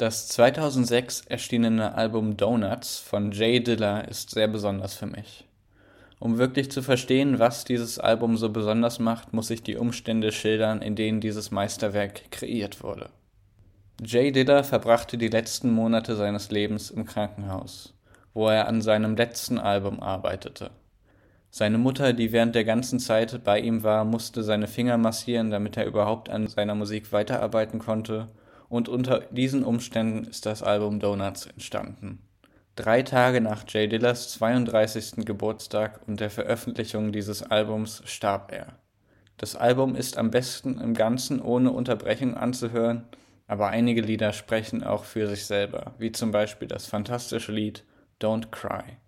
Das 2006 erschienene Album Donuts von Jay Dilla ist sehr besonders für mich. Um wirklich zu verstehen, was dieses Album so besonders macht, muss ich die Umstände schildern, in denen dieses Meisterwerk kreiert wurde. Jay Dilla verbrachte die letzten Monate seines Lebens im Krankenhaus, wo er an seinem letzten Album arbeitete. Seine Mutter, die während der ganzen Zeit bei ihm war, musste seine Finger massieren, damit er überhaupt an seiner Musik weiterarbeiten konnte, und unter diesen Umständen ist das Album Donuts entstanden. 3 Tage nach Jay Dillas 32. Geburtstag und der Veröffentlichung dieses Albums starb er. Das Album ist am besten im Ganzen ohne Unterbrechung anzuhören, aber einige Lieder sprechen auch für sich selber, wie zum Beispiel das fantastische Lied Don't Cry.